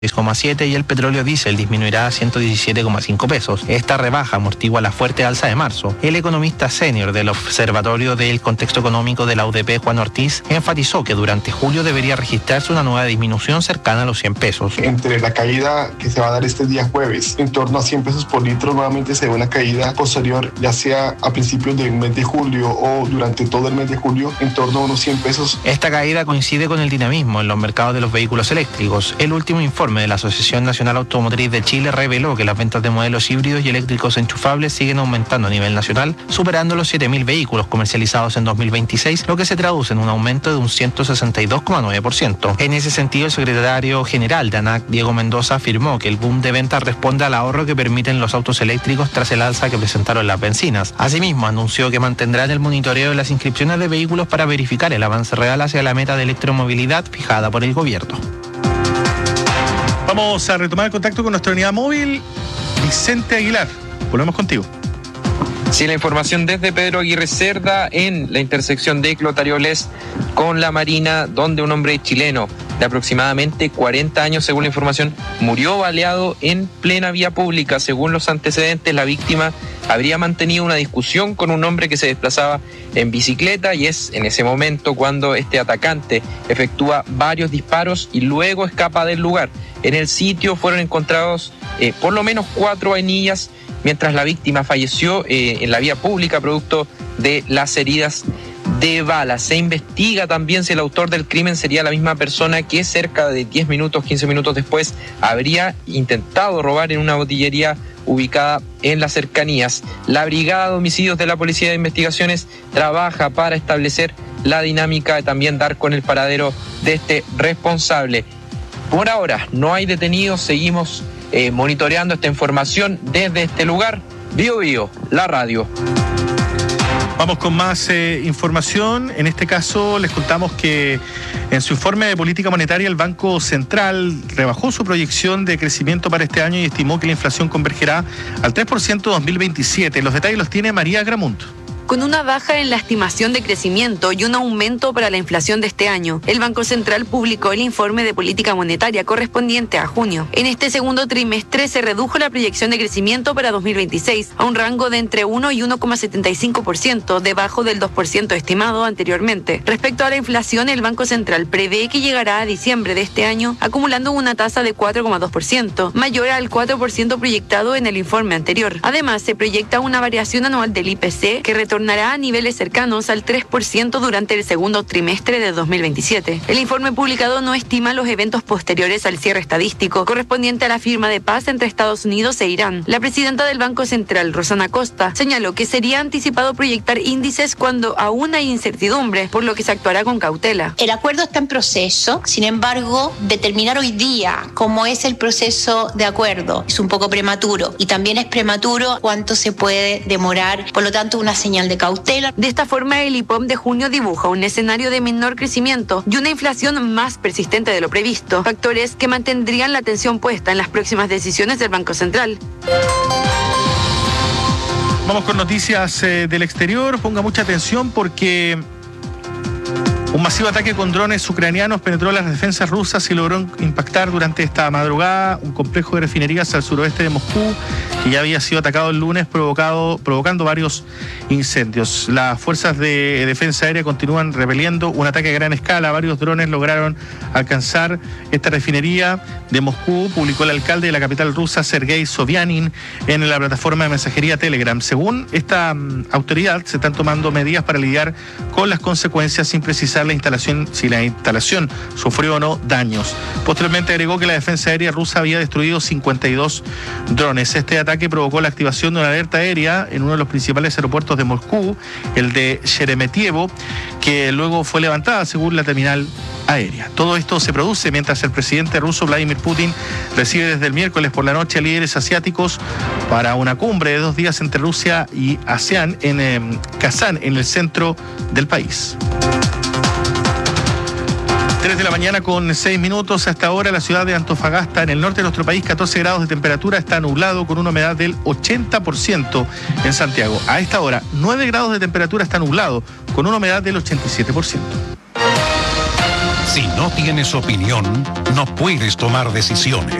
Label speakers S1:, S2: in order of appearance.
S1: 6,7 y el petróleo diésel disminuirá a 117,5 pesos. Esta rebaja amortigua la fuerte alza de marzo. El economista senior del Observatorio del Contexto Económico de la UDP, Juan Ortiz, enfatizó que durante julio debería registrarse una nueva disminución cercana a los 100 pesos.
S2: Entre la caída que se va a dar este día jueves, en torno a 100 pesos por litro, nuevamente se ve una caída posterior, ya sea a principios del mes de julio o durante todo el mes de julio, en torno a unos 100 pesos.
S1: Esta caída coincide con el dinamismo en los mercados de los vehículos eléctricos. El último informe de la Asociación Nacional Automotriz de Chile reveló que las ventas de modelos híbridos y eléctricos enchufables siguen aumentando a nivel nacional, superando los 7.000 vehículos comercializados en 2026, lo que se traduce en un aumento de un 162,9%. En ese sentido, el secretario general de ANAC, Diego Mendoza, afirmó que el boom de ventas responde al ahorro que permiten los autos eléctricos tras el alza que presentaron las bencinas. Asimismo, anunció que mantendrán el monitoreo de las inscripciones de vehículos para verificar el avance real hacia la meta de electromovilidad fijada por el gobierno.
S3: Vamos a retomar el contacto con nuestra unidad móvil, Vicente Aguilar. Volvemos contigo.
S4: Sí, la información desde Pedro Aguirre Cerda en la intersección de Clotarioles con La Marina, donde un hombre chileno de aproximadamente 40 años, según la información, murió baleado en plena vía pública. Según los antecedentes, la víctima habría mantenido una discusión con un hombre que se desplazaba en bicicleta y es en ese momento cuando este atacante efectúa varios disparos y luego escapa del lugar. En el sitio fueron encontrados por lo menos 4 vainillas, mientras la víctima falleció en la vía pública producto de las heridas de bala. Se investiga también si el autor del crimen sería la misma persona que cerca de 10 minutos, 15 minutos después habría intentado robar en una botillería ubicada en las cercanías. La Brigada de Homicidios de la Policía de Investigaciones trabaja para establecer la dinámica y también dar con el paradero de este responsable. Por ahora no hay detenidos, seguimos monitoreando esta información desde este lugar. Bío Bío, la radio.
S3: Vamos con más información. En este caso les contamos que en su informe de política monetaria el Banco Central rebajó su proyección de crecimiento para este año y estimó que la inflación convergerá al 3% en 2027. Los detalles los tiene María Gramunt.
S5: Con una baja en la estimación de crecimiento y un aumento para la inflación de este año, el Banco Central publicó el informe de política monetaria correspondiente a junio. En este segundo trimestre se redujo la proyección de crecimiento para 2026 a un rango de entre 1 y 1,75%, debajo del 2% estimado anteriormente. Respecto a la inflación, el Banco Central prevé que llegará a diciembre de este año acumulando una tasa de 4,2%, mayor al 4% proyectado en el informe anterior. Además, se proyecta una variación anual del IPC que retornará a niveles cercanos al 3% durante el segundo trimestre de 2027. El informe publicado no estima los eventos posteriores al cierre estadístico correspondiente a la firma de paz entre Estados Unidos e Irán. La presidenta del Banco Central, Rosana Costa, señaló que sería anticipado proyectar índices cuando aún hay incertidumbre, por lo que se actuará con cautela.
S6: El acuerdo está en proceso, sin embargo, determinar hoy día cómo es el proceso de acuerdo es un poco prematuro y también es prematuro cuánto se puede demorar, por lo tanto una señal de cautela.
S5: De esta forma, el IPOM de junio dibuja un escenario de menor crecimiento y una inflación más persistente de lo previsto, factores que mantendrían la atención puesta en las próximas decisiones del Banco Central.
S3: Vamos con noticias del exterior. Ponga mucha atención porque un masivo ataque con drones ucranianos penetró las defensas rusas y logró impactar durante esta madrugada un complejo de refinerías al suroeste de Moscú que ya había sido atacado el lunes, provocando varios incendios. Las fuerzas de defensa aérea continúan repeliendo un ataque a gran escala. Varios drones lograron alcanzar esta refinería de Moscú, publicó el alcalde de la capital rusa, Sergei Sobyanin, en la plataforma de mensajería Telegram. Según esta autoridad, se están tomando medidas para lidiar con las consecuencias sin precisar si la instalación sufrió o no daños. Posteriormente agregó que la defensa aérea rusa había destruido 52 drones. Este ataque provocó la activación de una alerta aérea en uno de los principales aeropuertos de Moscú, el de Sheremetyevo, que luego fue levantada según la terminal aérea. Todo esto se produce mientras el presidente ruso Vladimir Putin recibe desde el miércoles por la noche a líderes asiáticos para una cumbre de 2 días entre Rusia y ASEAN en Kazán, en el centro del país. 3 de la mañana con 6 minutos. Hasta ahora la ciudad de Antofagasta, en el norte de nuestro país, 14 grados de temperatura, está nublado con una humedad del 80% en Santiago. A esta hora, 9 grados de temperatura, está nublado con una humedad del 87%.
S7: Si no tienes opinión, no puedes tomar decisiones.